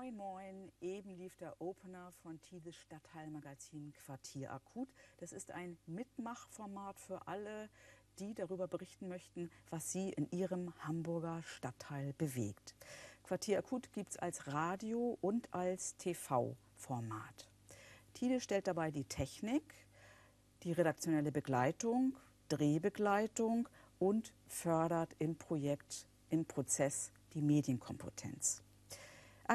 Moin Moin, eben lief der Opener von Tides Stadtteilmagazin Quartier Akut. Das ist ein Mitmachformat für alle, die darüber berichten möchten, was sie in ihrem Hamburger Stadtteil bewegt. Quartier Akut gibt es als Radio- und als TV-Format. Tide stellt dabei die Technik, die redaktionelle Begleitung, Drehbegleitung und fördert im Prozess die Medienkompetenz.